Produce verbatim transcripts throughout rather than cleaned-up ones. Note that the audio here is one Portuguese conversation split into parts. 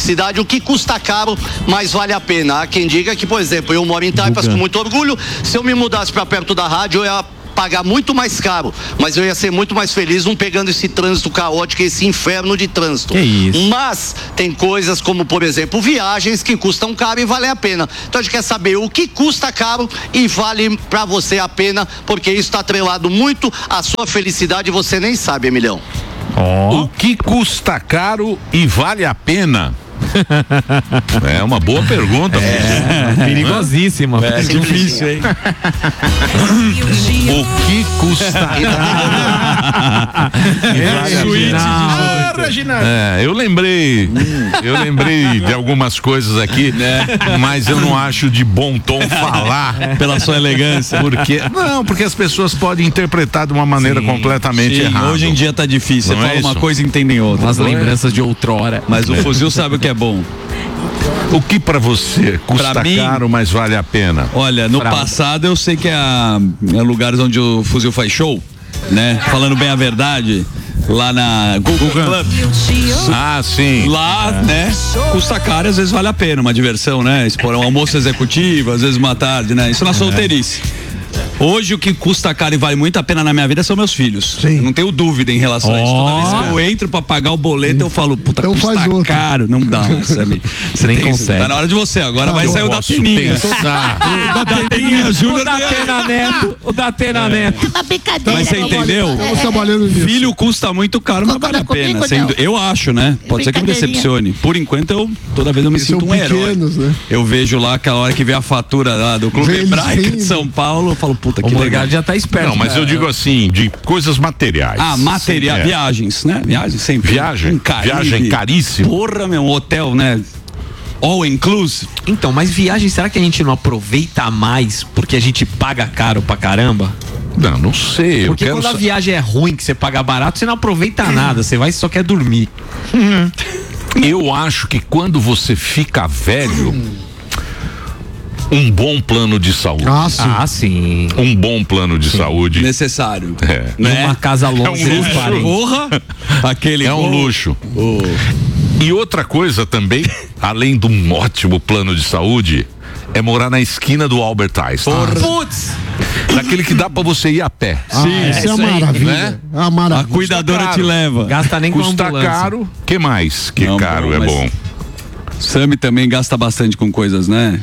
felicidade, o que custa caro, mas vale a pena. Há quem diga que, por exemplo, eu moro em Taipas com muito orgulho, se eu me mudasse para perto da rádio, eu ia pagar muito mais caro, mas eu ia ser muito mais feliz não pegando esse trânsito caótico, esse inferno de trânsito. Que isso? Mas tem coisas como, por exemplo, viagens que custam caro e valem a pena. Então a gente quer saber o que custa caro e vale pra você a pena, porque isso está atrelado muito à sua felicidade e você nem sabe, Emilhão. Oh. O que custa caro e vale a pena? É uma boa pergunta. É, perigosíssima. É, difícil, hein? O que custa caro? É, eu lembrei, eu lembrei de algumas coisas aqui, é. Mas eu não acho de bom tom falar é. Pela sua elegância. Porque, não, porque as pessoas podem interpretar de uma maneira sim, completamente sim, errada. Hoje em dia tá difícil, não você é fala isso? uma coisa e entendem outra. As lembranças de outrora. Mas o fuzil sabe o que é bom. O que pra você custa pra mim, caro, mas vale a pena? Olha, no Fraude. Passado eu sei que há, há lugares onde o fuzil faz show, né? Falando bem a verdade, lá na Google Club. Ah, sim. Lá, é. né? Custa caro, às vezes vale a pena uma diversão, né? Expor um almoço executivo, às vezes uma tarde, né? Isso na solteirice. Hoje o que custa caro e vale muito a pena na minha vida são meus filhos. Sim. Eu não tenho dúvida em relação oh. a isso. Toda vez que eu entro pra pagar o boleto, eu falo, puta, então custa caro. Não dá, sabe? Você nem consegue. Tá na hora de você, agora não, vai sair o da Teninha. O da Teninha, Júnior. O da Tena Neto. O da Tena Neto. É uma brincadeira. Mas você entendeu? Estamos trabalhando nisso. Filho custa muito caro, mas vale a pena. Sendo, eu acho, né? Pode ser que me decepcione. Por enquanto, eu toda vez eu me sinto um herói. Né? Eu vejo lá aquela hora que vem a fatura lá do Clube Hebraico de São Paulo, eu falo, puta, que o legal. Já tá esperto. Não, mas né? eu digo assim, de coisas materiais. Ah, material, é. viagens, né? Viagens sempre. Viagem, um viagem caríssima. Porra, meu, um hotel, né? All inclusive. Então, mas viagem, será que a gente não aproveita mais porque a gente paga caro pra caramba? Não, não sei. Porque eu quero quando sa... a viagem é ruim, que você paga barato, você não aproveita nada, você vai e só quer dormir. Uhum. Eu acho que quando você fica velho, um bom plano de saúde. Ah, sim. Ah, sim. Um bom plano de sim. saúde. Necessário. É. Né? Uma casa longe. É um luxo. Porra. Aquele é um bom. luxo. Oh. E outra coisa também, além de um ótimo plano de saúde, é morar na esquina do Albert Einstein. Putz! Daquele que dá pra você ir a pé. Ah, sim, isso é uma maravilha. Né? É uma maravilha. A cuidadora te leva. Gasta nem com Custa ambulância. caro. Que mais? Que não, caro bom, é bom. Sammy também gasta bastante com coisas, né?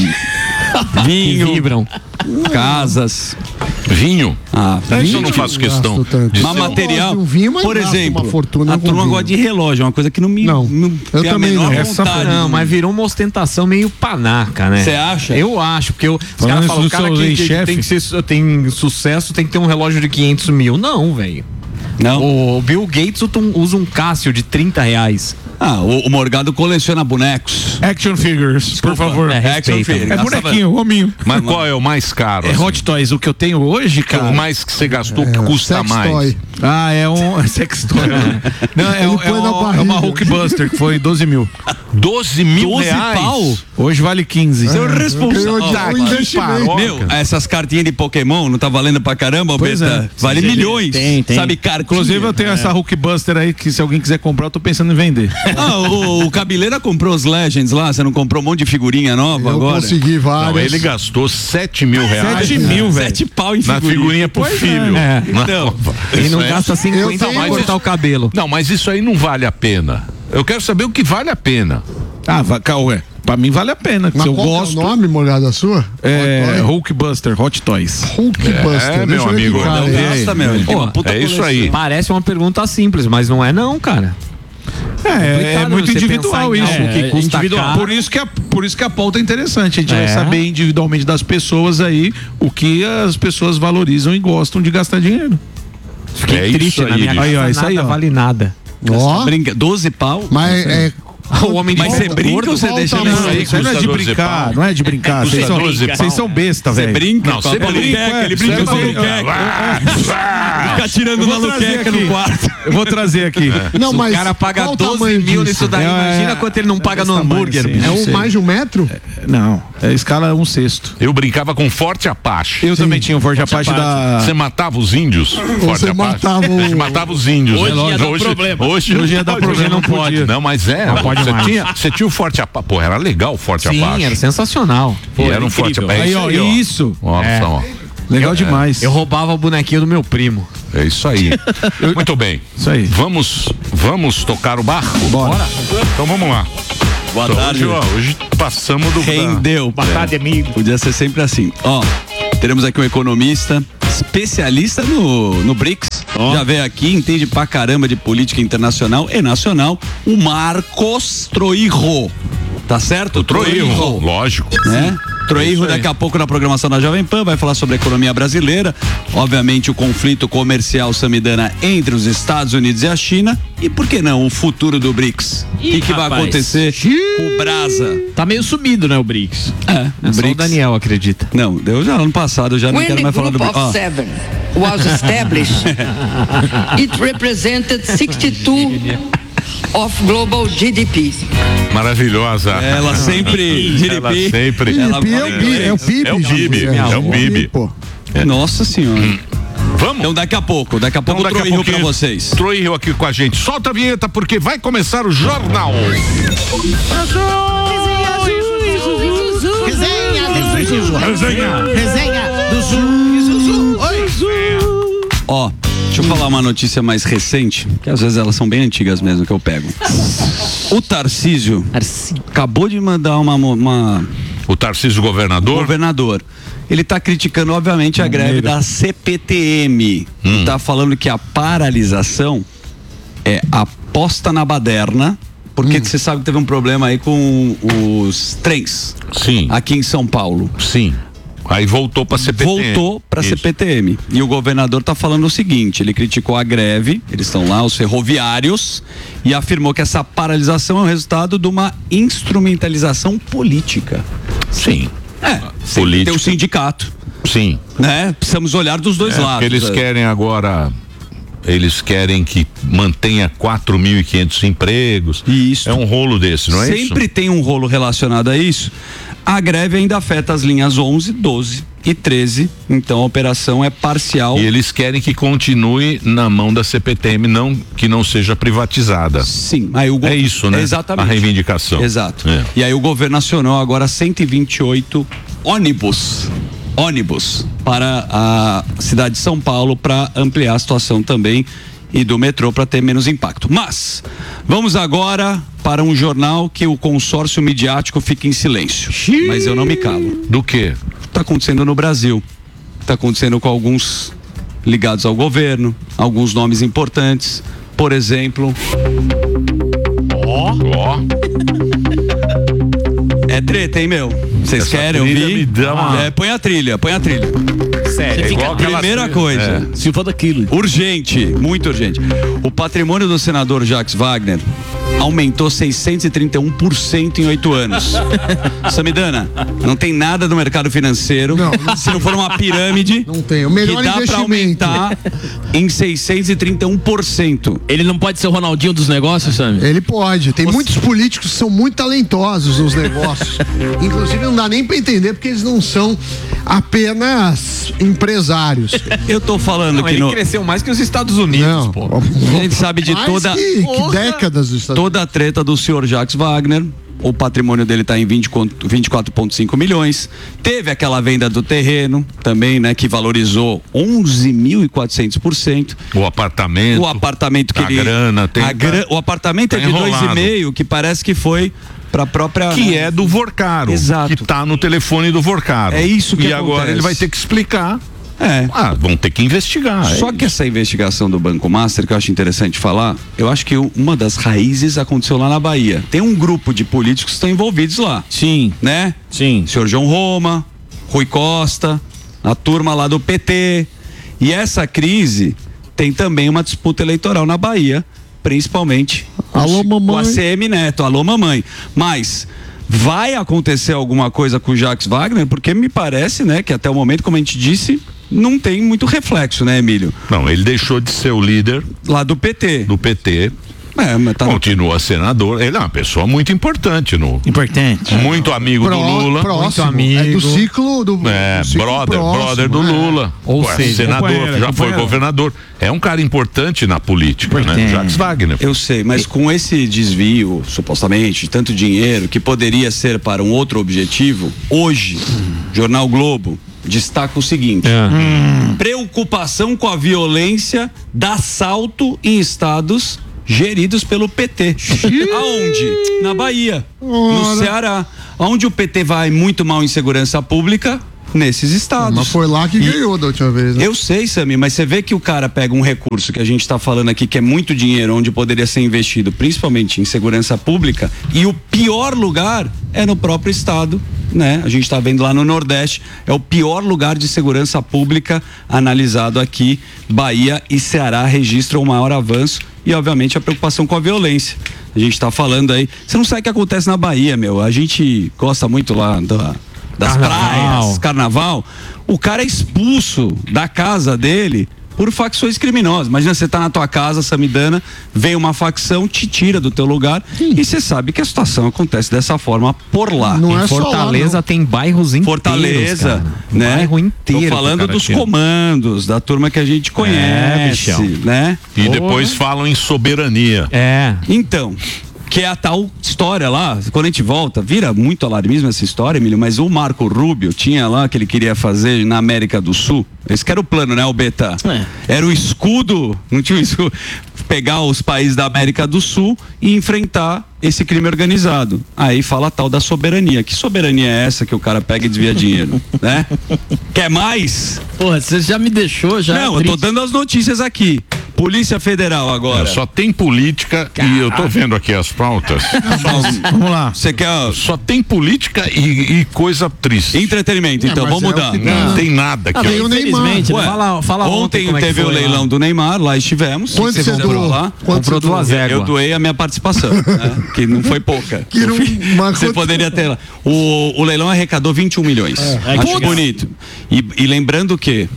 Vinho. Que vibram. Casas. Vinho? Ah, vinho, isso eu não faço questão. De mas material, um vinho, mas por exemplo, uma fortuna a turma gosta de relógio, é uma coisa que não me. Não, não eu também não. Essa, não, mas virou uma ostentação meio panaca, né? Você acha? Eu acho, porque eu, os caras falam, o cara que, que tem, que ser, tem sucesso tem que ter um relógio de quinhentos mil. Não, velho. Não. O Bill Gates usa um Cássio de trinta reais. Ah, o, o Morgado coleciona bonecos. Action figures, Desculpa, por favor. É, action figures. É bonequinho, hominho. Mas qual é o mais caro? É assim? Hot Toys. O que eu tenho hoje, cara. O mais que você gastou, é, que custa mais. Toy. Ah, é um sex toy. Não, é, um, é, um, é uma Hulkbuster que foi doze mil. doze mil doze reais? Pau? Hoje vale quinze. Seu é, responsável. Oh, meu, essas cartinhas de Pokémon não tá valendo pra caramba, pois Beta? É. Vale Sim, milhões. Tem, tem. Sabe, cartinha. Inclusive eu tenho é. essa Hulkbuster aí que se alguém quiser comprar, eu tô pensando em vender. Ah, o, o Cabeleira comprou os Legends lá, você não comprou um monte de figurinha nova eu agora? Eu consegui várias. Não, ele gastou sete mil reais. sete mil, velho. Sete pau em figurinha. Na figurinha pro pois filho. É. Não, ele não é. gasta cinquenta pra cortar o cabelo. Não, mas isso aí não vale a pena. Eu quero saber o que vale a pena. Ah, Cauê. Pra mim vale a pena. Mas se eu qual gosto. É o nome, molhada sua? É Hulkbuster, Hot Toys. Hulkbuster. É, meu amigo. Não gasta, meu. Pô, é isso aí. Parece uma pergunta simples, mas não é não, cara. É, é muito individual isso. É, que custa individual. Por isso que a, por isso que a pauta é interessante. A gente é. vai saber individualmente das pessoas aí o que as pessoas valorizam e gostam de gastar dinheiro. Fiquei é triste isso na minha aí, casa, aí, ó, nada isso aí, ó. vale nada. Ó. Brinca, doze pau? Mas é... O homem de Mas você brinca ou você deixa ele não, isso aí não é de brincar, não é de brincar. Vocês são, vocês são besta, velho. Você brinca? Não, você brinca. Ele brinca com a Luqueca. Fica tirando uma Luqueca no quarto. Eu vou trazer aqui. Não, mas o cara paga doze mil nisso daí. Imagina quanto ele não paga no hambúrguer. É um mais de um metro? Não. É escala um sexto. Eu brincava com Forte Apache. Eu Sim. também tinha o Forte, Forte Apache, Apache da... Você matava os índios? Forte Você Apache. matava o... A gente matava os índios. Hoje né? ia dar hoje, problema. Hoje, hoje ia dar pode, problema, não não pode. Não, mas é. Não pode você, mais. tinha, você tinha o Forte Apache. Pô, era legal o Forte Sim, Apache. era sensacional. Pô, era um Forte Apache. Aí, ó, isso. Ó, É. ó. Legal Eu- demais. Eu roubava o bonequinho do meu primo. É isso aí. Muito bem. Isso aí. Vamos, vamos tocar o barco? Bora. Então vamos lá. Boa Então, tarde. Hoje, ó, hoje passamos do... Rendeu. Boa tarde, amigo. Podia ser sempre assim. Ó, teremos aqui um economista, especialista no, no BRICS. Ó. Já veio aqui, entende pra caramba de política internacional e nacional, o Marcos Troirro. Tá certo? O Troirro, lógico. Né? Troirro, É aí. daqui a pouco na programação da Jovem Pan, vai falar sobre a economia brasileira, obviamente o conflito comercial samidana entre os Estados Unidos e a China, e por que não o futuro do BRICS? O que, que vai rapaz. acontecer com o Brasa? Tá meio sumido, né, o BRICS? É, É só o Daniel acredita. Não, deu já ano passado, eu já não When quero the mais falar do group BRICS. of Ó, seven was established, it represented sixty-two of global G D P. Maravilhosa. ela sempre, Ela G D P, sempre. ela P I B é o P I B, é o P I B. É o P I B, gente, é o P I B. pô. Nossa senhora. Vamos? Então daqui a pouco, daqui a pouco Então, eu daqui a Troirro pra pouquinho, vocês. Troirro aqui com a gente. Solta a vinheta porque vai começar o jornal. Ó, deixa eu falar uma notícia mais recente, que às vezes elas são bem antigas mesmo que eu pego. O Tarcísio acabou de mandar uma, uma O Tarcísio governador. governador. Ele está criticando, obviamente, a greve da C P T M. Hum. Está falando que a paralisação é aposta na baderna, porque você sabe que teve um problema aí com os trens Sim, aqui em São Paulo. sim. Aí voltou pra C P T M. Voltou para Isso. C P T M. E o governador está falando o seguinte: ele criticou a greve, eles estão lá, os ferroviários, e afirmou que essa paralisação é o resultado de uma instrumentalização política. Sim, É, tem política. o sindicato, sim. né? Precisamos olhar dos dois É, lados. porque eles É. querem agora. Eles querem que mantenha quatro mil e quinhentos empregos. Isso. É um rolo desse, não é isso? Sempre tem um rolo relacionado a isso. A greve ainda afeta as linhas onze, doze e treze, então a operação é parcial. E eles querem que continue na mão da C P T M, não, que não seja privatizada. Sim, aí o go- É isso, né? Exatamente. A reivindicação. Exato. É. E aí o governo acionou agora cento e vinte e oito ônibus, ônibus para a cidade de São Paulo para ampliar a situação também e do metrô para ter menos impacto. Mas vamos agora para um jornal que o consórcio midiático fica em silêncio. Mas eu não me calo. Do quê? Está acontecendo no Brasil. Está acontecendo com alguns ligados ao governo, alguns nomes importantes. Por exemplo, Ó. Ó. é treta, hein, meu? Vocês Essa querem trilha ouvir? me dá uma- É, põe a trilha, põe a trilha. Sério. É igual aquela Primeira trilha. coisa, Se for daquilo. urgente, muito urgente. O patrimônio do senador Jacques Wagner aumentou seiscentos e trinta e um por cento em oito anos. Samidana, não tem nada no mercado financeiro, Não, não se não for uma pirâmide, Não tem. O melhor que dá pra investimento. aumentar em seiscentos e trinta e um por cento. Ele não pode ser o Ronaldinho dos negócios, Sammy? Ele pode. Tem muitos políticos que são muito talentosos nos negócios. Inclusive, não dá nem pra entender porque eles não são apenas empresários. Eu tô falando Não, que ele no, cresceu mais que os Estados Unidos, Não. pô. a gente sabe de Mais toda que, que décadas dos Estados toda a treta do senhor Jacques Wagner. O patrimônio dele está em vinte, vinte e quatro vírgula cinco milhões. Teve aquela venda do terreno também, né? Que valorizou onze mil e quatrocentos por cento. O apartamento. O apartamento que a ele. grana, tem- a gra- o apartamento tá é de dois e enrolado. meio, que parece que foi para a própria. Que é do Vorcaro. Exato. Que tá no telefone do Vorcaro. É isso que E agora acontece. ele vai ter que explicar. É. Ah, vão ter que investigar. Só é que essa investigação do Banco Master, que eu acho interessante falar, eu acho que uma das raízes aconteceu lá na Bahia. Tem um grupo de políticos que estão envolvidos lá, Sim, né? sim. O senhor João Roma, Rui Costa, a turma lá do P T. E essa crise tem também uma disputa eleitoral na Bahia, principalmente Alô, com mamãe. a C M Neto. Alô, mamãe. Mas vai acontecer alguma coisa com o Jacques Wagner? Porque me parece, né, que até o momento, como a gente disse, não tem muito reflexo, né, Emílio? Não, ele deixou de ser o líder Lá do P T. do P T É, mas tá Continua senador. Ele é uma pessoa muito importante no. Importante. Muito amigo Pró- do Lula. próximo, muito amigo. É do ciclo do. É, do ciclo brother, próximo, brother do é. Lula. Ou Pô, é seja, senador, companheiro, já foi companheiro. governador. É um cara importante na política, né? Importante. Jacques Wagner. Eu sei, mas com esse desvio, supostamente, de tanto dinheiro que poderia ser para um outro objetivo, hoje, Jornal Globo destaca o seguinte: É. preocupação com a violência dá salto em estados geridos pelo P T. Aonde? Na Bahia, no Ceará. Onde o P T vai muito mal em segurança pública? Nesses estados. Mas foi lá que E- ganhou da última vez, né? Eu sei, Sami, mas você vê que o cara pega um recurso que a gente está falando aqui, que é muito dinheiro, onde poderia ser investido principalmente em segurança pública, e o pior lugar é no próprio estado, né? A gente está vendo lá no Nordeste, é o pior lugar de segurança pública analisado aqui. Bahia e Ceará registram o maior avanço e, obviamente, a preocupação com a violência. A gente está falando aí, você não sabe o que acontece na Bahia, meu. A gente gosta muito lá da das Carnaval. praias, carnaval, o cara é expulso da casa dele por facções criminosas. Imagina, você tá na tua casa, Samidana, vem uma facção, te tira do teu lugar e você sabe que a situação acontece dessa forma por lá. Não Em é só lá, Fortaleza não. tem bairros inteiros. Fortaleza, cara. né? Bairro inteiro. Tô falando que o cara dos tira. comandos, da turma que a gente conhece, bichão. né? E depois falam em soberania. É. Então, que é a tal história lá, quando a gente volta, vira muito alarmismo essa história, Emílio, mas o Marco Rubio tinha lá que ele queria fazer na América do Sul, esse que era o plano, né, o Beta? É. Era o escudo, não tinha o escudo, pegar os países da América do Sul e enfrentar esse crime organizado. Aí fala a tal da soberania. Que soberania é essa que o cara pega e desvia dinheiro, né? Quer mais? Porra, você já me deixou já. Não, eu tô dando as notícias aqui. Polícia Federal agora. É, só tem política e eu tô vendo aqui as pautas. Vamos lá. Você quer Só tem política e, e coisa triste. entretenimento, então, mas vamos é o mudar. que tem. Não tem nada aqui. Tem ó. o Neymar. Infelizmente, Ué, né? Fala, fala ontem Ontem como é que teve o foi leilão lá. do Neymar, lá estivemos. Quanto Você você comprou doou? lá? Quanto Comprou você duas doou? éguas. Eu doei a minha participação, né? Que não foi pouca. Que não- mas Você quanto- poderia ter lá. O, o leilão arrecadou vinte e um milhões. Acho Putz. bonito. E, e lembrando que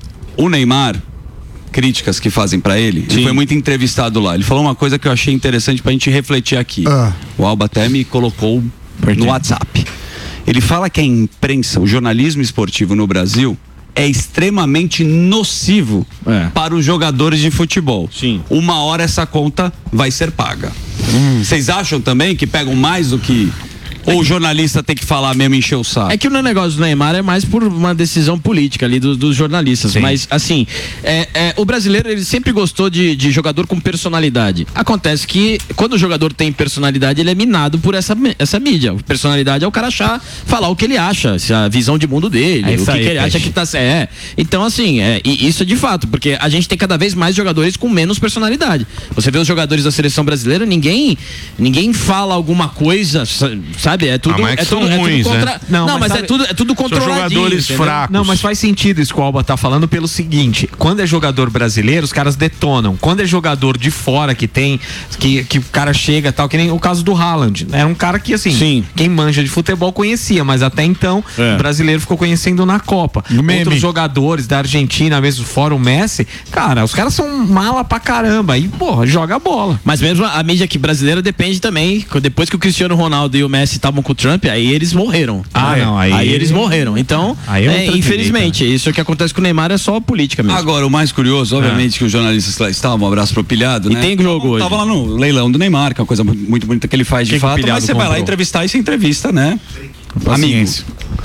o Neymar, críticas que fazem pra ele, ele foi muito entrevistado lá. Ele falou uma coisa que eu achei interessante pra gente refletir aqui. Ah. O Alba até me colocou no WhatsApp. Ele fala que a imprensa, o jornalismo esportivo no Brasil é extremamente nocivo É. para os jogadores de futebol. Sim. Uma hora essa conta vai ser paga. Vocês acham também que pegam mais do que... Ou o jornalista tem que falar mesmo e encher o saco? É que o negócio do Neymar é mais por uma decisão política ali do- dos jornalistas. Sim. Mas, assim, é, é, o brasileiro ele sempre gostou de, de jogador com personalidade. Acontece que quando o jogador tem personalidade, ele é minado por essa, mi- essa mídia. Personalidade é o cara achar, falar o que ele acha, se a visão de mundo dele, É o isso que, aí, que ele Peixe. acha que tá certo. É. Então, assim, é, e isso é de fato, porque a gente tem cada vez mais jogadores com menos personalidade. Você vê os jogadores da seleção brasileira, ninguém, ninguém fala alguma coisa, sa- sabe? É tudo, Ah, mas que é são tudo, é tudo ruins, contra. né? Não, Não, mas, mas é sabe- tudo, é tudo São controladinho. jogadores entendeu? fracos. Não, mas faz sentido isso que o Alba tá falando pelo seguinte: quando é jogador brasileiro, os caras detonam. Quando é jogador de fora que tem, que, que o cara chega tal, que nem o caso do Haaland. Era um cara que, assim, Sim. quem manja de futebol conhecia, mas até então É. o brasileiro ficou conhecendo na Copa. O meme. Outros jogadores da Argentina, mesmo fora o Messi, cara, os caras são mala pra caramba. E, porra, joga bola. Mas mesmo a mídia aqui brasileira depende também. Depois que o Cristiano Ronaldo e o Messi estavam com o Trump, aí eles morreram. Ah, não, aí- eles morreram. Então, Aí é é, outra infelizmente, isso que acontece com o Neymar é só política mesmo. Agora, o mais curioso, obviamente, que os jornalistas lá estavam, um abraço pro Pilhado, E né? tem jogo hoje. Tava lá no leilão do Neymar, que é uma coisa muito, muito bonita que ele faz de Que que o fato, Pilhado mas você vai lá comprou? entrevistar e você entrevista, né? Paciência.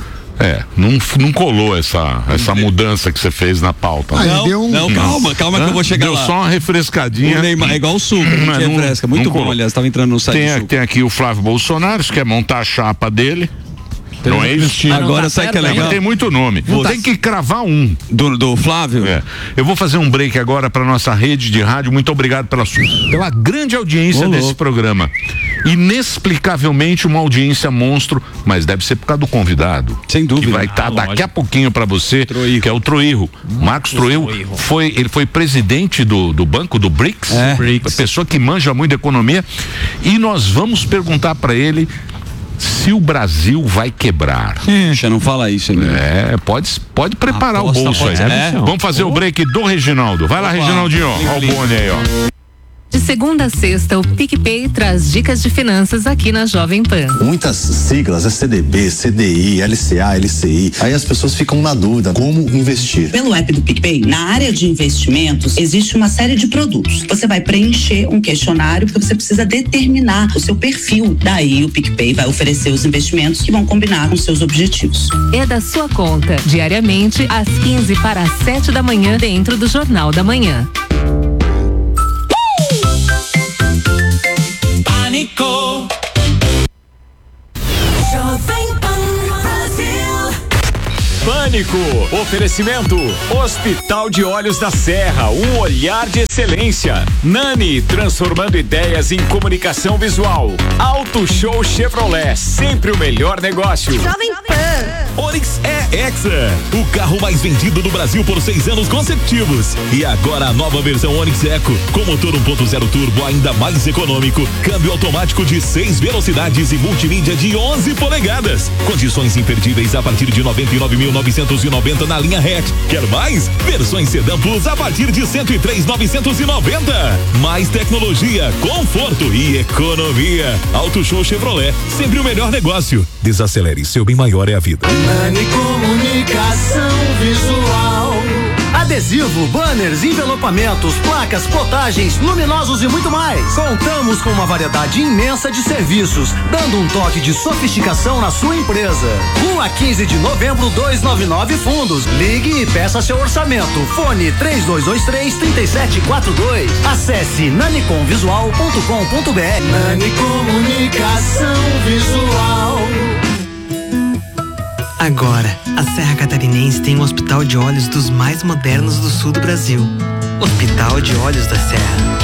É, não, não colou essa, essa mudança que você fez na pauta. Aí Não, deu um- não, calma, calma que eu vou chegar Deu lá. só uma refrescadinha. O Neymar é igual o suco, a gente Mas não- refresca. Muito não bom, colou. aliás, tava entrando no site do Tem, suco. tem aqui o Flávio Bolsonaro, que quer montar a chapa dele. Não é isso? Agora, tá sabe o que é certo, legal? Tem muito nome. Tem que cravar um. Do, do Flávio? É. Eu vou fazer um break agora para nossa rede de rádio. Muito obrigado pela, sua, pela grande audiência Ô, desse louco. programa. Inexplicavelmente uma audiência monstro, mas deve ser por causa do convidado. Sem dúvida. Que vai estar Ah, daqui lógico. a pouquinho para você, Troirro. que é o Troirro. Marcos Troirro foi, ele foi presidente do, do banco do BRICS, É. BRICS, pessoa que manja muito de economia, e nós vamos perguntar para ele se o Brasil vai quebrar. Puxa, não fala isso, hein? É, pode, pode preparar Aposta o bolso pode- aí. é. Vamos fazer o break do Reginaldo. Vai lá, Opa. Reginaldinho, ó. Ó o Boni aí, ó. De segunda a sexta, o PicPay traz dicas de finanças aqui na Jovem Pan. Muitas siglas, é C D B, C D I, L C A, L C I. Aí as pessoas ficam na dúvida como investir. Pelo app do PicPay, na área de investimentos, existe uma série de produtos. Você vai preencher um questionário porque você precisa determinar o seu perfil. Daí o PicPay vai oferecer os investimentos que vão combinar com seus objetivos. É da sua conta, diariamente, às quinze para as sete da manhã, dentro do Jornal da Manhã. Pânico. Jovem Pan Brasil. Pânico. Oferecimento. Hospital de Olhos da Serra. Um olhar de excelência. Nani. Transformando ideias em comunicação visual. Auto Show Chevrolet. Sempre o melhor negócio. Jovem Pan. Onix é Hexa, o carro mais vendido do Brasil por seis anos consecutivos. E agora a nova versão Onix Eco, com motor um ponto zero turbo ainda mais econômico, câmbio automático de seis velocidades e multimídia de onze polegadas. Condições imperdíveis a partir de noventa e nove mil novecentos e noventa na linha hatch. Quer mais? Versões Sedan Plus a partir de cento e três mil novecentos e noventa. Mais tecnologia, conforto e economia. Auto Show Chevrolet, sempre o melhor negócio. Desacelere, seu bem maior é a vida. Nani Comunicação Visual. Adesivo, banners, envelopamentos, placas, plotagens, luminosos e muito mais. Contamos com uma variedade imensa de serviços, dando um toque de sofisticação na sua empresa. Rua quinze de novembro, duzentos e noventa e nove Fundos. Ligue e peça seu orçamento. Fone três dois dois três, três sete quatro dois. Acesse nanicom visual ponto com ponto br. Nani Comunicação Visual. Agora, a Serra Catarinense tem um hospital de olhos dos mais modernos do sul do Brasil. Hospital de Olhos da Serra.